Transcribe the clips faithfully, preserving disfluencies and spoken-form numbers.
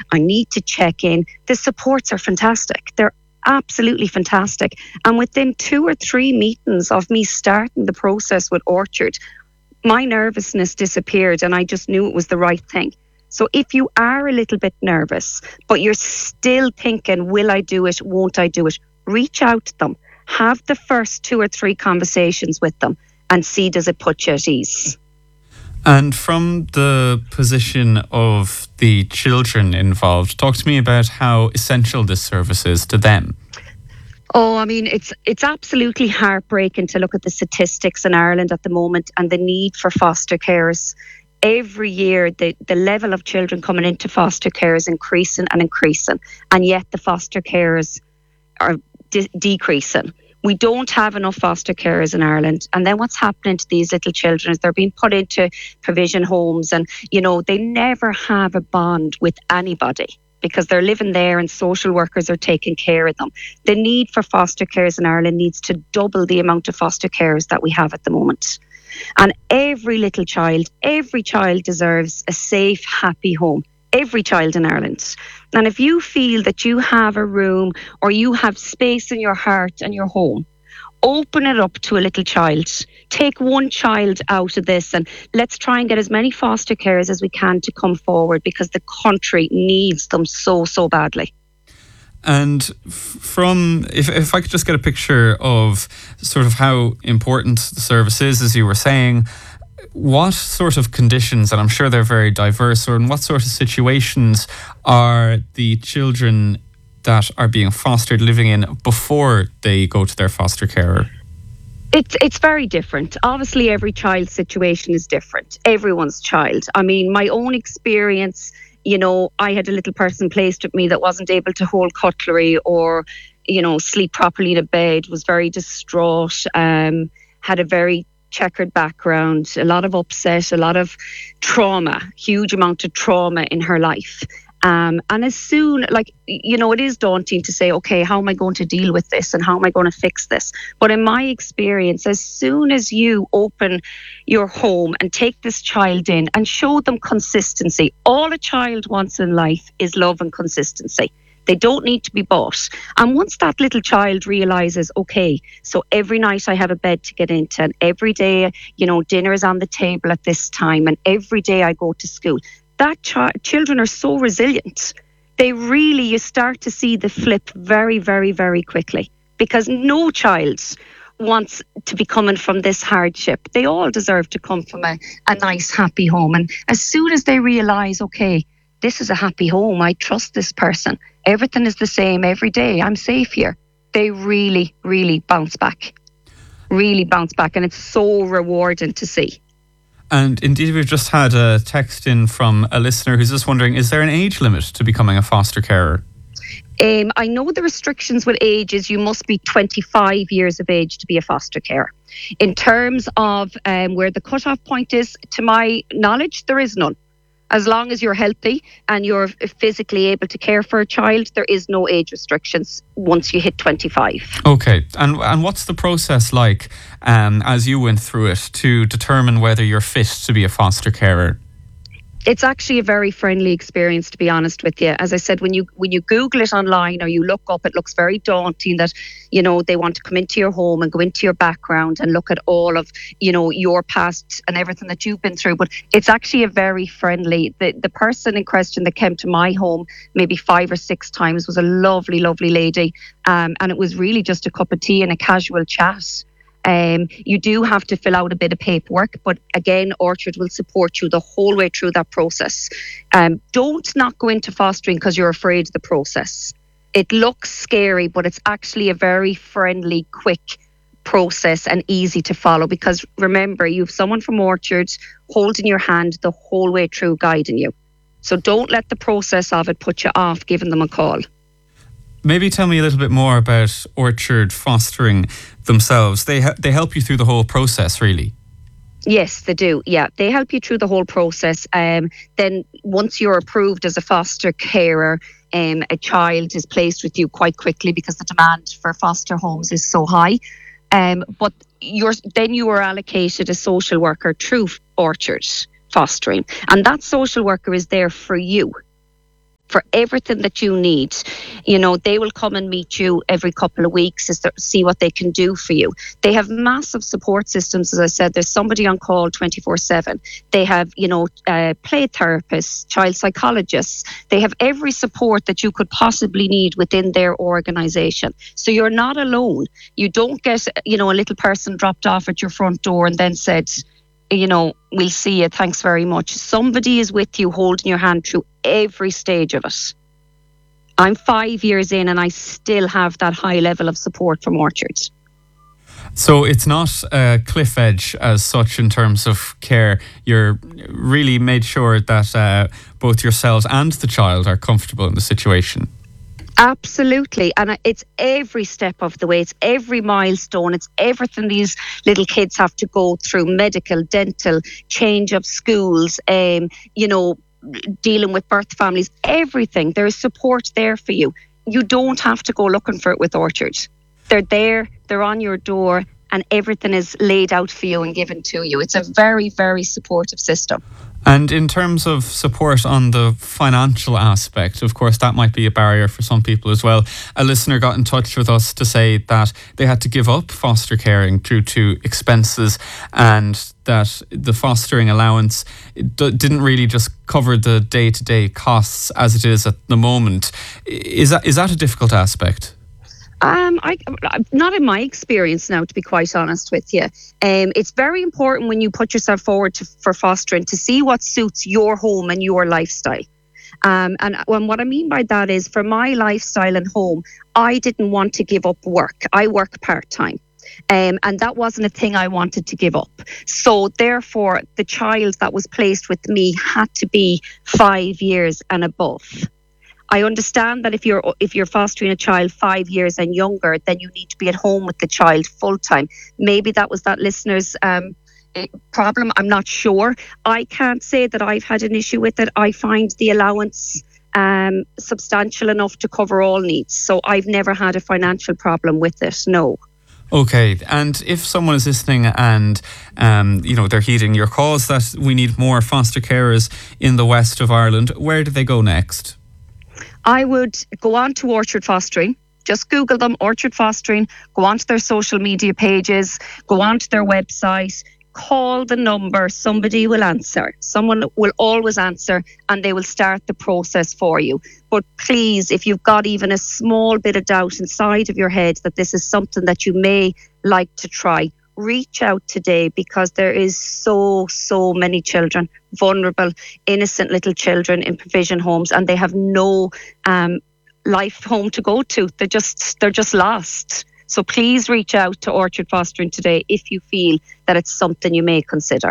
I need to check in. The supports are fantastic. They're absolutely fantastic. And within two or three meetings of me starting the process with Orchard, my nervousness disappeared and I just knew it was the right thing. So if you are a little bit nervous, but you're still thinking, will I do it? Won't I do it? Reach out to them. Have the first two or three conversations with them and see, does it put you at ease? And from the position of the children involved, talk to me about how essential this service is to them. Oh, I mean, it's it's absolutely heartbreaking to look at the statistics in Ireland at the moment and the need for foster carers. Every year, the, the level of children coming into foster care is increasing and increasing, and yet the foster carers are de- decreasing. We don't have enough foster carers in Ireland. And then what's happening to these little children is they're being put into provision homes and, you know, they never have a bond with anybody because they're living there and social workers are taking care of them. The need for foster carers in Ireland needs to double the amount of foster carers that we have at the moment. And every little child, every child deserves a safe, happy home. Every child in Ireland. And if you feel that you have a room or you have space in your heart and your home, open it up to a little child. Take one child out of this and let's try and get as many foster carers as we can to come forward because the country needs them so, so badly. And from, if, if I could just get a picture of sort of how important the service is, as you were saying, what sort of conditions, and I'm sure they're very diverse, or in what sort of situations are the children that are being fostered living in before they go to their foster carer? It's it's very different. Obviously, every child's situation is different. Everyone's child. I mean, my own experience, you know, I had a little person placed with me that wasn't able to hold cutlery or, you know, sleep properly in a bed, was very distraught, um, had a very checkered background, a lot of upset, a lot of trauma, huge amount of trauma in her life. Um, and as soon, like, you know, it is daunting to say, okay, how am I going to deal with this and how am I going to fix this? But in my experience, as soon as you open your home and take this child in and show them consistency, all a child wants in life is love and consistency. They don't need to be bought. And once that little child realises, okay, so every night I have a bed to get into and every day, you know, dinner is on the table at this time and every day I go to school, that child, children are so resilient. They really, you start to see the flip very, very, very quickly because no child wants to be coming from this hardship. They all deserve to come from a, a nice, happy home. And as soon as they realise, okay, this is a happy home, I trust this person, everything is the same every day, I'm safe here, they really, really bounce back. Really bounce back. And it's so rewarding to see. And indeed, we've just had a text in from a listener who's just wondering, is there an age limit to becoming a foster carer? Um, I know the restrictions with age is you must be twenty-five years of age to be a foster carer. In terms of um, where the cut-off point is, to my knowledge, there is none. As long as you're healthy and you're physically able to care for a child, there is no age restrictions once you hit twenty-five. Okay. And and what's the process like um, as you went through it to determine whether you're fit to be a foster carer? It's actually a very friendly experience, to be honest with you. As I said, when you when you Google it online or you look up, it looks very daunting that, you know, they want to come into your home and go into your background and look at all of, you know, your past and everything that you've been through. But it's actually a very friendly, the, the person in question that came to my home maybe five or six times was a lovely, lovely lady. Um, and it was really just a cup of tea and a casual chat. Um, you do have to fill out a bit of paperwork, but again, Orchard will support you the whole way through that process. Um, don't not go into fostering because you're afraid of the process. It looks scary, but it's actually a very friendly, quick process and easy to follow because remember, you have someone from Orchard holding your hand the whole way through, guiding you. So don't let the process of it put you off giving them a call. Maybe tell me a little bit more about Orchard Fostering themselves. They ha- they help you through the whole process, really. Yes, they do. Yeah, they help you through the whole process. Um, then once you're approved as a foster carer, um, a child is placed with you quite quickly because the demand for foster homes is so high. Um, but you're then you are allocated a social worker through Orchard Fostering, and that social worker is there for you. for everything that you need. You know, they will come and meet you every couple of weeks to see what they can do for you. They have massive support systems. As I said, there's somebody on call twenty-four seven. They have, you know, uh, play therapists, child psychologists. They have every support that you could possibly need within their organisation. So you're not alone. You don't get, you know, a little person dropped off at your front door and then said, you know, we'll see you, thanks very much. Somebody is with you, holding your hand through every stage of it. I'm five years in and I still have that high level of support from Orchard. So it's not a cliff edge as such in terms of care. You're really made sure that uh, both yourselves and the child are comfortable in the situation. Absolutely. And it's every step of the way. It's every milestone. It's everything these little kids have to go through: medical, dental, change of schools, um, you know, dealing with birth families, everything. There is support there for you. You don't have to go looking for it with Orchard. They're there, they're on your door, and everything is laid out for you and given to you. It's a very, very supportive system. And in terms of support on the financial aspect, of course, that might be a barrier for some people as well. A listener got in touch with us to say that they had to give up foster caring due to expenses, and that the fostering allowance d- didn't really just cover the day-to-day costs as it is at the moment. Is that is that a difficult aspect? Um, I not in my experience now, to be quite honest with you. Um, it's very important when you put yourself forward to, for fostering to see what suits your home and your lifestyle. Um, and, and what I mean by that is, for my lifestyle and home, I didn't want to give up work. I work part-time. Um, and that wasn't a thing I wanted to give up. So therefore, the child that was placed with me had to be five years and above. I understand that if you're if you're fostering a child five years and younger, then you need to be at home with the child full time. Maybe that was that listener's um, problem. I'm not sure. I can't say that I've had an issue with it. I find the allowance um, substantial enough to cover all needs. So I've never had a financial problem with it, no. Okay, and if someone is listening and um, you know, they're heeding your cause that we need more foster carers in the west of Ireland, where do they go next? I would go on to Orchard Fostering. Just Google them, Orchard Fostering. Go onto their social media pages. Go onto their website. Call the number. Somebody will answer. Someone will always answer, and they will start the process for you. But please, if you've got even a small bit of doubt inside of your head that this is something that you may like to try, reach out today, because there is so, so many children, vulnerable, innocent little children in provision homes, and they have no um, life home to go to. They're just, they're just lost. So please reach out to Orchard Fostering today if you feel that it's something you may consider.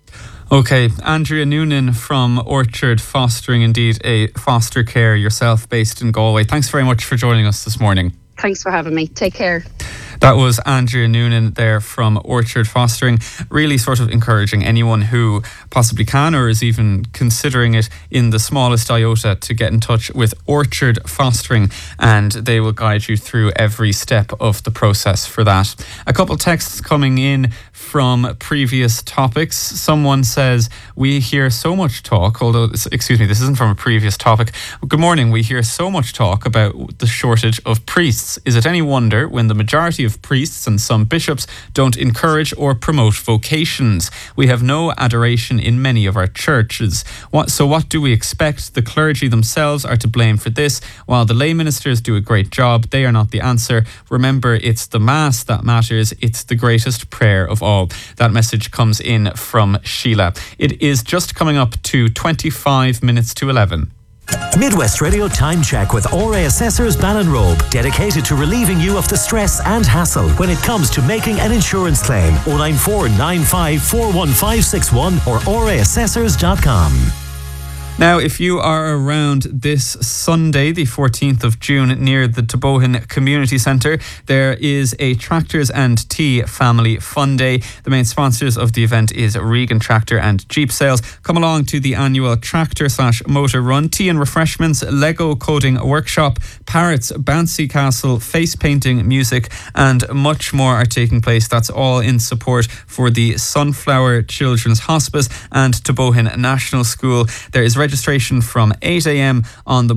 Okay, Andrea Noonan from Orchard Fostering, indeed a foster care yourself based in Galway. Thanks very much for joining us this morning. Thanks for having me. Take care. That was Andrea Noonan there from Orchard Fostering, really sort of encouraging anyone who possibly can or is even considering it in the smallest iota to get in touch with Orchard Fostering, and they will guide you through every step of the process for that. A couple texts coming in from previous topics. Someone says, we hear so much talk, although, excuse me, this isn't from a previous topic. Good morning. We hear so much talk about the shortage of priests. Is it any wonder when the majority of priests and some bishops don't encourage or promote vocations? We have no adoration in many of our churches. What, so what do we expect? The clergy themselves are to blame for this. While the lay ministers do a great job, they are not the answer. Remember, it's the Mass that matters. It's the greatest prayer of all. That message comes in from Sheila. It is just coming up to twenty-five minutes to eleven. Midwest Radio Time Check with R A Assessors Ballinrobe, dedicated to relieving you of the stress and hassle when it comes to making an insurance claim. oh nine four nine five four one five six one or r a assessors dot com. Now, if you are around this Sunday, the fourteenth of June, near the Tobohin Community Centre, there is a Tractors and Tea Family Fun Day. The main sponsors of the event is Regan Tractor and Jeep Sales. Come along to the annual tractor slash motor run, tea and refreshments, Lego coding workshop, parrots, bouncy castle, face painting, music, and much more are taking place. That's all in support for the Sunflower Children's Hospice and Tobohin National School. There is registration from eight a.m. on the